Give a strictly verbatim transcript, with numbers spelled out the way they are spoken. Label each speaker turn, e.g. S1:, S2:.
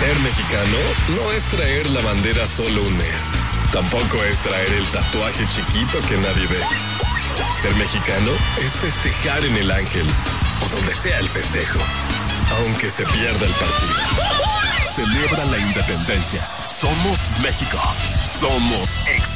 S1: Ser mexicano no es traer la bandera solo un mes. Tampoco es traer el tatuaje chiquito que nadie ve. Ser mexicano es festejar en el Ángel o donde sea el festejo, aunque se pierda el partido. Celebra la independencia. Somos México. Somos ex.